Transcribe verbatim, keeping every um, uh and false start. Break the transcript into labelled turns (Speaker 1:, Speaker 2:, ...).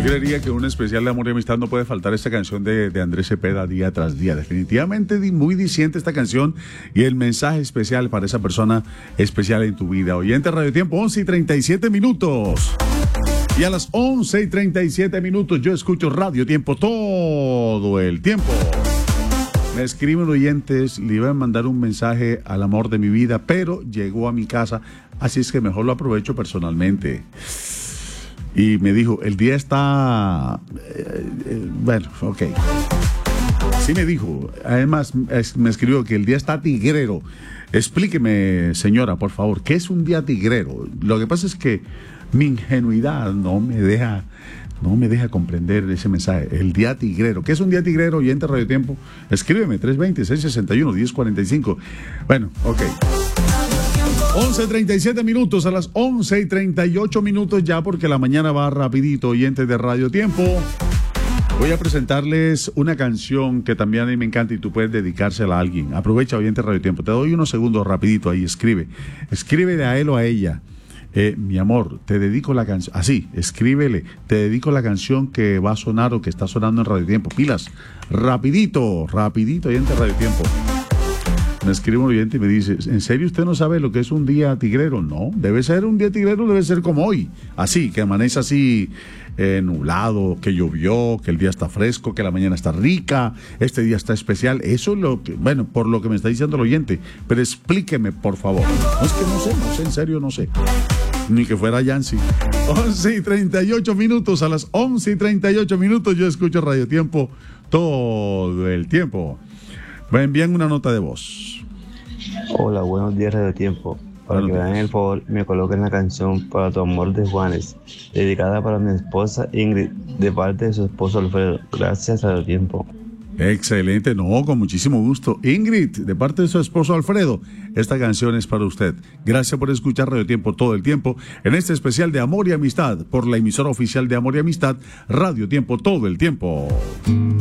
Speaker 1: creería que un especial de amor y amistad no puede faltar esta canción de, de Andrés Cepeda día tras día. Definitivamente muy diciente esta canción y el mensaje especial para esa persona especial en tu vida. Oyente Radio Tiempo, once y treinta y siete minutos. Y a las once y treinta y siete minutos yo escucho Radio Tiempo todo el tiempo. Me escriben oyentes, le iba a mandar un mensaje al amor de mi vida, pero llegó a mi casa, así es que mejor lo aprovecho personalmente. Y me dijo, el día está... Eh, eh, bueno, ok. Sí me dijo, además es, me escribió que el día está tigrero. Explíqueme, señora, por favor, ¿qué es un día tigrero? Lo que pasa es que mi ingenuidad no me deja... No me deja comprender ese mensaje. El día tigrero. ¿Qué es un día tigrero? Oyente Radio Tiempo. Escríbeme, tres dos cero, seis seis uno, uno cero cuatro cinco. Bueno, ok. once y treinta y siete minutos, a las once y treinta y ocho minutos ya, porque la mañana va rapidito, oyentes de Radio Tiempo. Voy a presentarles una canción que también a mí me encanta y tú puedes dedicársela a alguien. Aprovecha, oyente de Radio Tiempo. Te doy unos segundos rapidito ahí, escribe. Escríbele a él o a ella. Eh, mi amor, te dedico la canción, así, escríbele, te dedico la canción que va a sonar o que está sonando en Radio Tiempo. Pilas, rapidito, rapidito, oyente de Radio Tiempo. Me escribe un oyente y me dice, ¿en serio usted no sabe lo que es un día tigrero? No, debe ser un día tigrero, debe ser como hoy, así, que amanece así eh, nublado, que llovió, que el día está fresco, que la mañana está rica, este día está especial. Eso es lo que, bueno, por lo que me está diciendo el oyente, pero explíqueme, por favor. No es que no sé, no sé, en serio no sé. Ni que fuera Yancy. once y treinta y ocho minutos, a las once y treinta y ocho minutos yo escucho Radio Tiempo todo el tiempo. Me envían una nota de voz.
Speaker 2: Hola, buenos días Radio Tiempo. Para que vean el favor, me coloquen la canción Para tu amor de Juanes, dedicada para mi esposa Ingrid, de parte de su esposo Alfredo. Gracias Radio Tiempo.
Speaker 1: Excelente, no, con muchísimo gusto. Ingrid, de parte de su esposo Alfredo, esta canción es para usted. Gracias por escuchar Radio Tiempo todo el tiempo en este especial de Amor y Amistad por la emisora oficial de Amor y Amistad, Radio Tiempo todo el tiempo.